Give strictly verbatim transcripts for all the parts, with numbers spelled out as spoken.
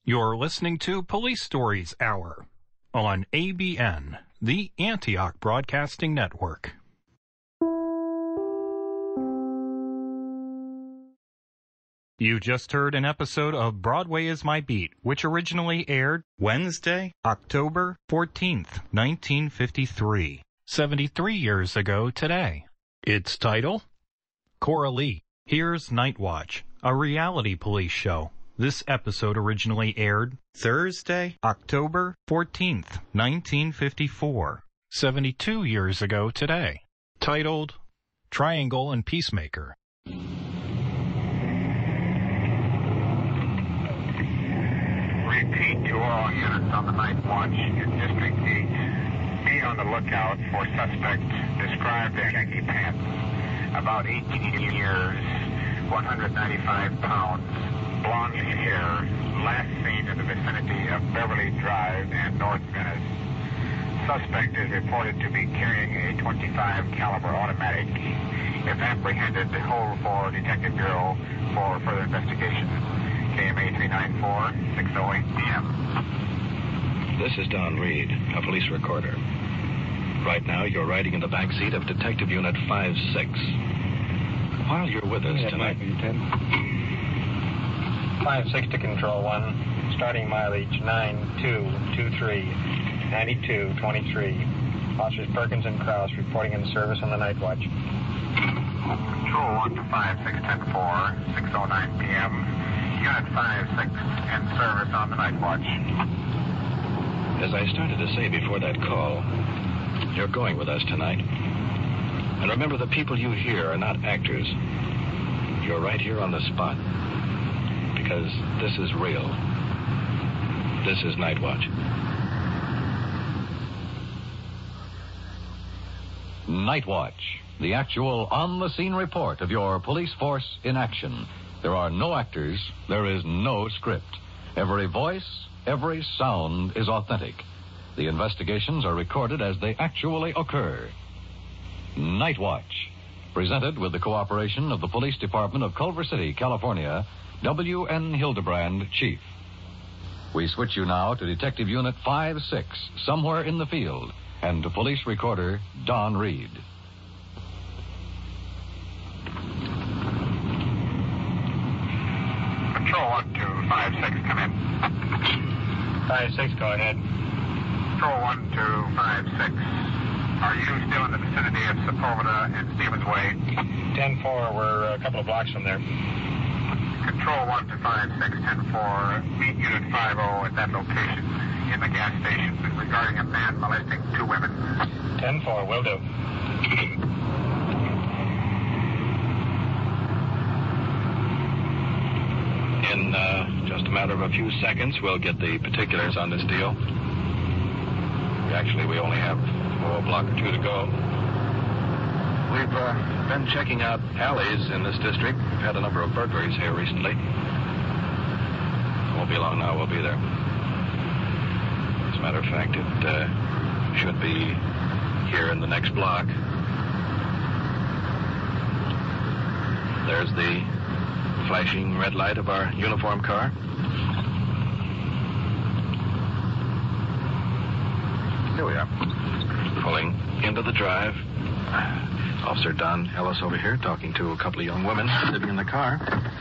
You're listening to Police Stories Hour on A B N, the Antioch Broadcasting Network. You just heard an episode of Broadway is My Beat, which originally aired Wednesday, October fourteenth, nineteen fifty-three, seventy-three years ago today. Its title? Coralie. Here's Night Watch, a reality police show. This episode originally aired Thursday, October fourteenth, nineteen fifty-four, seventy-two years ago today. Titled Triangle and Peacemaker. Repeat to all units on the night watch in District eight. Be on the lookout for suspect described as khaki pants, about eighteen years, one hundred ninety-five pounds, blonde hair, last seen in the vicinity of Beverly Drive and North Venice. Suspect is reported to be carrying a twenty-five caliber automatic. If apprehended, hold for Detective Bureau for further investigation. K M A three nine four, six oh eight P M This is Don Reed, a police recorder. Right now, you're riding in the back seat of Detective Unit five six. While you're with us tonight... five six to Control one, starting mileage nine two two three, ninety-two twenty-three. Officers Perkins and Krause reporting in service on the night watch. Control one to five six ten four, six oh nine P M Unit five six in service on the night watch. As I started to say before that call, you're going with us tonight. And remember, the people you hear are not actors. You're right here on the spot. Because this is real. This is Night Watch. Night Watch, the actual on-the-scene report of your police force in action. There are no actors, there is no script. Every voice, every sound is authentic. The investigations are recorded as they actually occur. Night Watch, presented with the cooperation of the Police Department of Culver City, California, W N Hildebrand, Chief. We switch you now to Detective Unit five six, somewhere in the field, and to Police Recorder Don Reed. Control one to five six, come in. five six, go ahead. Control one to five six. Are you still in the vicinity of Sepulveda and Stevens Way? ten four, we're a couple of blocks from there. Control one to five six ten four, meet Unit five oh at that location in the gas station regarding a man molesting two women. ten four, will do. In uh, just a matter of a few seconds, we'll get the particulars on this deal. Actually, we only have oh, a block or two to go. We've uh, been checking out alleys in this district. We've had a number of burglaries here recently. Won't be long now, we'll be there. As a matter of fact, it uh, should be here in the next block. There's the flashing red light of our uniform car. Here we are. Pulling into the drive. Officer Don Ellis over here talking to a couple of young women sitting in the car.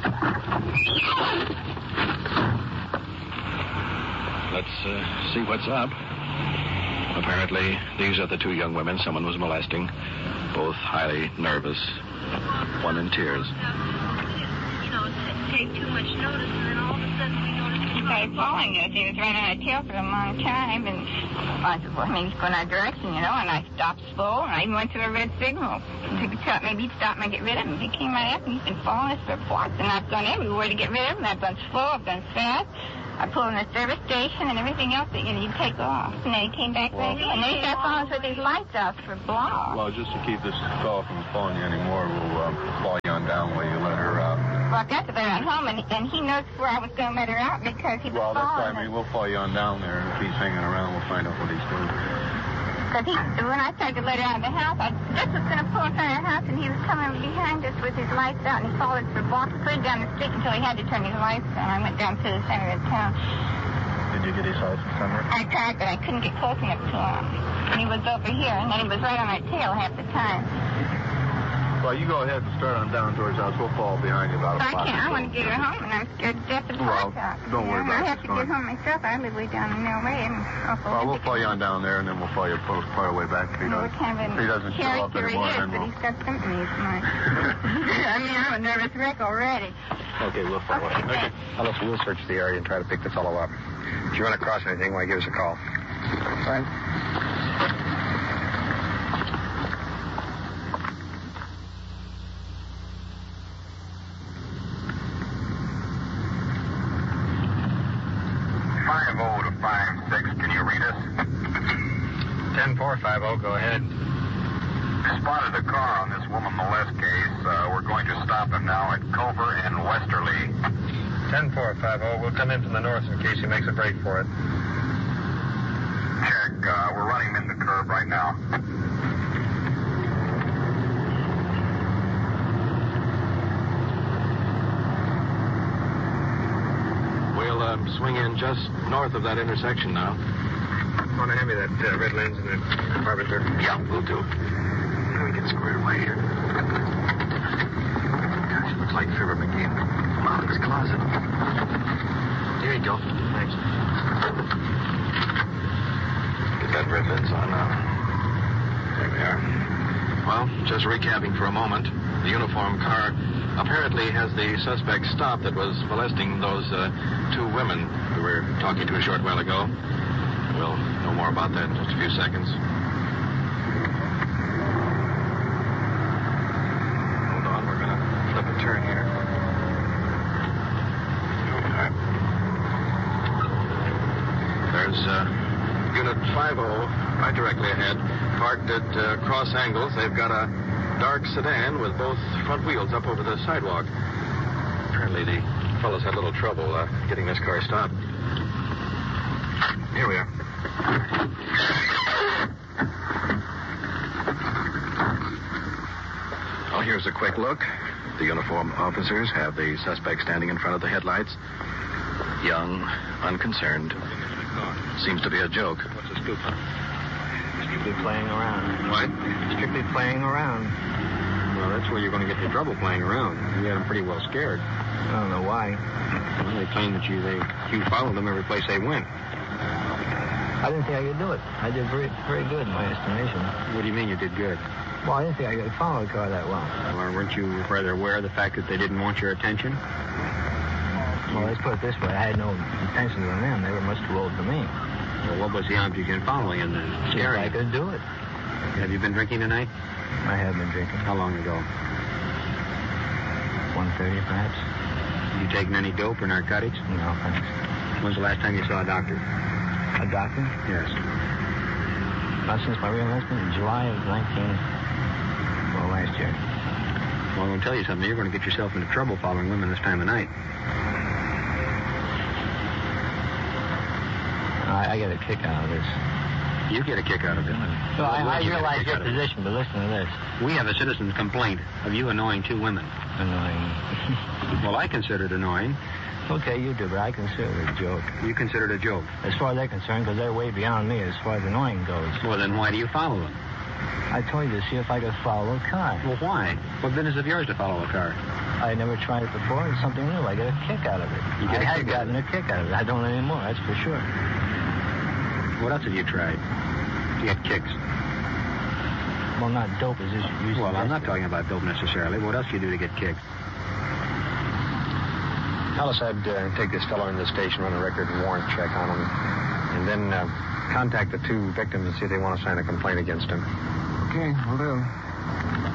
Let's uh, see what's up. Apparently, these are the two young women someone was molesting. Both highly nervous. One in tears. You know, take too much notice, and then all of a sudden we noticed he started following us. He was right on our tail for a long time, and I said, well, maybe he's going our direction, you know, and I stopped slow, and I even went through a red signal. So he thought maybe he'd stop and get rid of him. He came right up, and he's been following us for blocks, and I've gone everywhere to get rid of him. I've gone slow, I've gone fast. I pulled in the service station and everything else that you know, you'd take off. And then he came back well, right in. And then he started following us with his lights out for blocks. Well, just to keep this call from following you anymore, we'll um, fly you on down while you let her out. Well, I've got to let her on home, and, and he knows where I was going to let her out because he was well, following that's fine. I mean, we'll fly you on down there, and if he's hanging around, we'll find out what he's doing. Because he, when I started to let her out of the house, I just was going to pull in front of the house, and he was coming behind us with his lights out, and he followed for blocks, put down the street until he had to turn his lights on. I went down to the center of town. Did you get his license number? I tried, but I couldn't get close enough to him. And he was over here, and then he was right on my tail half the time. Well, you go ahead and start on down towards the house. We'll fall behind you about a But block. I can't. I want to get her home, and I'm scared to death of the Well, blackout. don't worry You know, about it. I have It's to get fine. home myself. I live way down in L A, and awful. Well, we'll follow you on down there, and then we'll follow you post part of the way back. If he, Well, does, what kind of if he doesn't a show up character he anymore, is, then but we'll... he's got sympathy of mine. I mean, I'm a nervous wreck already. Okay, we'll follow Okay, it. thanks. Alice, we'll search the area and try to pick the fellow up. If you run across anything, why, give us a call. Right? five oh to five six, can you read us? ten four five oh, go ahead. Spotted a car on this woman molest case. Uh, we're going to stop him now at Culver and Westerly. ten four five oh, we'll come in from the north in case he makes a break for it. Check. Uh, we're running him in the curb right now. We'll uh, swing in just north of that intersection now. Want to hand me that uh, red lens and the compartment there? Yeah, we'll do. Let me get squared away here. Gosh, it looks like Fibber McGee in Molly's closet. Here you go. Thanks. Get that red lens on now. There we are. Well, just recapping for a moment. The uniform car apparently has the suspect stopped that was molesting those uh, two women we were talking to a short while ago. We'll know more about that in just a few seconds. Hold on, we're going to flip a turn here. Okay. There's uh, Unit five oh right directly ahead, parked at uh, cross angles. They've got a dark sedan with both front wheels up over the sidewalk. Apparently the fellows had a little trouble uh, getting this car stopped. Here we are. Well, here's a quick look. The uniformed officers have the suspect standing in front of the headlights. Young, unconcerned. Seems to be a joke. What's the scoop, huh? Strictly playing around. What? Strictly playing around. Well, that's where you're going to get into trouble, playing around. You had them pretty well scared. I don't know why. Well, they claim that you they you follow them every place they went. I didn't think I could do it. I did very, very good in my estimation. What do you mean you did good? Well, I didn't think I could follow a car that well. Well, weren't you rather aware of the fact that they didn't want your attention? Well, let's put it this way. I had no intentions on them. They were much too old for me. Well, what was the object in following and then See if scaring I you? could do it. Have you been drinking tonight? I have been drinking. How long ago? one thirty, perhaps. Have you taken any dope or narcotics? No, thanks. When's the last time you saw a doctor? A doctor? Yes. Not since my real husband in July of nineteen... Well, last year. Well, I'm going to tell you something. You're going to get yourself into trouble following women this time of night. I, I get a kick out of this. You get a kick out of it. So I, I You get a realize kick your out of it. position, but listen to this. We have a citizen's complaint of you annoying two women. Annoying. Well, I consider it annoying. Okay, you do, but I consider it a joke. You consider it a joke. As far as they're concerned, because they're way beyond me as far as annoying goes. Well, then why do you follow them? I told you to see if I could follow a car. Well, why? What business of yours to follow a car? I never tried it before. It's something new. I get a kick out of it. You get I a had kick out of gotten a kick out of it. I don't anymore, that's for sure. What else have you tried to get kicks? Well, not dope as you used Well, to. I'm not talking about dope necessarily. What else do you do to get kicked? Alice, I'd uh, take this fellow into the station, run a record and warrant check on him, and then uh, contact the two victims and see if they want to sign a complaint against him. Okay, will do.